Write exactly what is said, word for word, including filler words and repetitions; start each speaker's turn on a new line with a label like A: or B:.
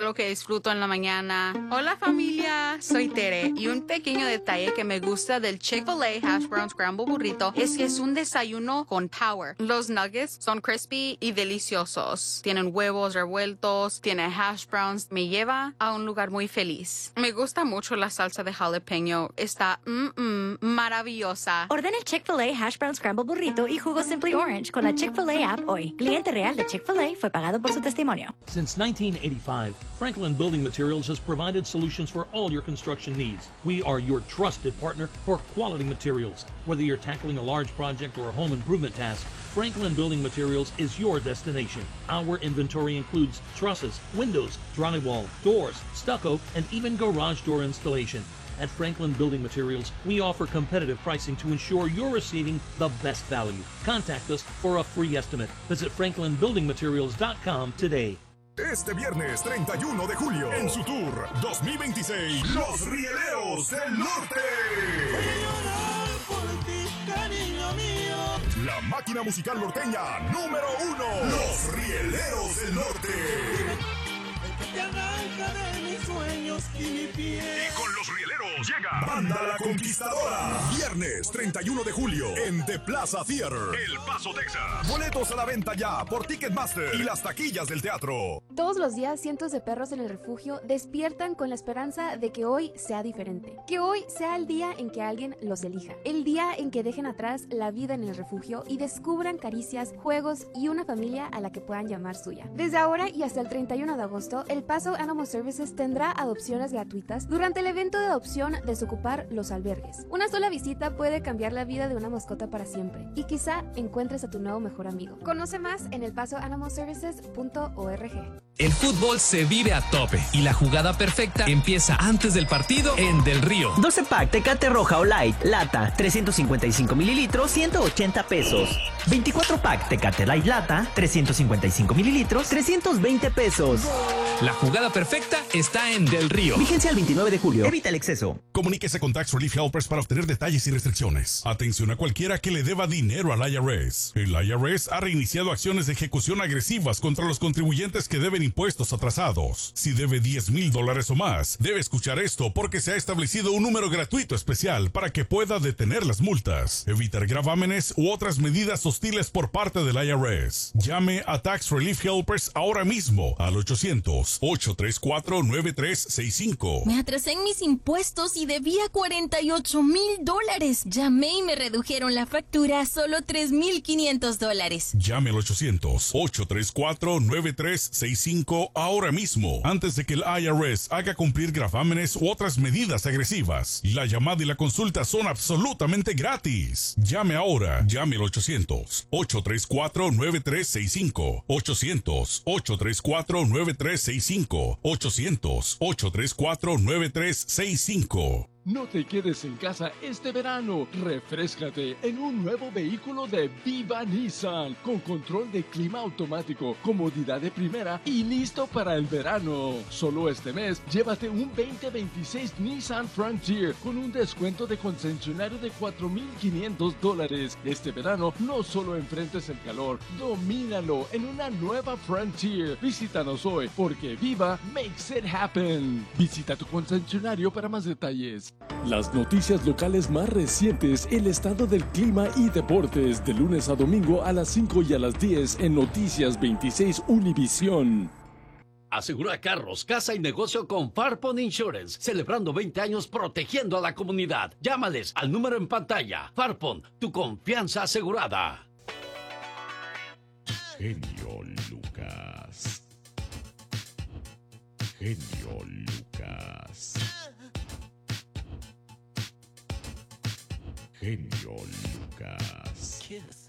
A: algo que disfruto en la mañana. Hola familia, soy Tere y un pequeño detalle que me gusta del Chick-fil-A Hash Brown Scramble Burrito es que es un desayuno con power. Los nuggets son crispy y deliciosos. Tienen huevos revueltos, tiene hash browns. Me lleva a un lugar muy feliz. Me gusta mucho la salsa de jalapeño. Está mm, mm, maravillosa.
B: Ordena el Chick-fil-A Hash Brown Scramble Burrito y jugo Simply Orange con la Chick-fil-A app hoy. Cliente real de Chick-fil-A fue pagado por su testimonio.
C: Since nineteen eighty-five, Franklin Building Materials has provided solutions for all your construction needs. We are your trusted partner for quality materials. Whether you're tackling a large project or a home improvement task, Franklin Building Materials is your destination. Our inventory includes trusses, windows, drywall, doors, stucco, and even garage door installation. At Franklin Building Materials, we offer competitive pricing to ensure you're receiving the best value. Contact us for a free estimate. Visit franklin building materials dot com today.
D: Este viernes treinta y uno de julio, en su tour dos mil veintiséis, Los Rieleros del Norte. La máquina musical norteña número uno. Los Rieleros del Norte.
E: Te arranca de mis sueños y mi piel.
D: Y con Los Rieleros llega Banda La Conquistadora. Viernes treinta y uno de julio en The Plaza Theater, El Paso, Texas. Boletos a la venta ya por Ticketmaster y las taquillas del teatro.
F: Todos los días cientos de perros en el refugio despiertan con la esperanza de que hoy sea diferente. Que hoy sea el día en que alguien los elija. El día en que dejen atrás la vida en el refugio y descubran caricias, juegos y una familia a la que puedan llamar suya. Desde ahora y hasta el treinta y uno de agosto, El Paso Animal Services tendrá adopciones gratuitas durante el evento de adopción Desocupar los Albergues. Una sola visita puede cambiar la vida de una mascota para siempre y quizá encuentres a tu nuevo mejor amigo. Conoce más en el paso animal services punto org.
G: El fútbol se vive a tope y la jugada perfecta empieza antes del partido en Del Río.
H: doce pack Tecate Roja o Light, lata, trescientos cincuenta y cinco mililitros, ciento ochenta pesos. veinticuatro pack Tecate Light Lata, trescientos cincuenta y cinco mililitros, trescientos veinte pesos.
G: La jugada perfecta está en Del Río.
H: Vigencia el veintinueve de julio. Evita el exceso.
D: Comuníquese con Tax Relief Helpers para obtener detalles y restricciones. Atención a cualquiera que le deba dinero al I R S. El I R S ha reiniciado acciones de ejecución agresivas contra los contribuyentes que deben impuestos atrasados. Si debe diez mil dólares o más, debe escuchar esto porque se ha establecido un número gratuito especial para que pueda detener las multas, evitar gravámenes u otras medidas hostiles por parte del I R S. Llame a Tax Relief Helpers ahora mismo al ochocientos, ochocientos treinta y cuatro, noventa y tres sesenta y cinco.
I: Me atrasé en mis impuestos y debía cuarenta y ocho mil dólares. Llamé y me redujeron la factura a solo tres mil quinientos dólares.
D: Llame al ochocientos, ochocientos treinta y cuatro, noventa y tres sesenta y cinco ahora mismo, antes de que el I R S haga cumplir gravámenes u otras medidas agresivas. La llamada y la consulta son absolutamente gratis. Llame ahora. Llame al ochocientos, ochocientos treinta y cuatro, noventa y tres sesenta y cinco. ochocientos, ochocientos treinta y cuatro, noventa y tres sesenta y cinco. ochocientos, ochocientos treinta y cuatro, noventa y tres sesenta y cinco.
J: No te quedes en casa este verano. Refréscate en un nuevo vehículo de Viva Nissan con control de clima automático, comodidad de primera y listo para el verano. Solo este mes, llévate un veinte veintiséis Nissan Frontier con un descuento de concesionario de cuatro mil quinientos dólares. Este verano, no solo enfrentes el calor, domínalo en una nueva Frontier. Visítanos hoy porque Viva makes it happen. Visita tu concesionario para más detalles. Las noticias locales más recientes, el estado del clima y deportes, de lunes a domingo a las cinco y a las diez en Noticias veintiséis Univisión.
K: Asegura carros, casa y negocio con Farpon Insurance, celebrando veinte años protegiendo a la comunidad. Llámales al número en pantalla. Farpon, tu confianza asegurada.
L: Genio Lucas. Genio Lucas. Genio Lucas.
M: Kiss.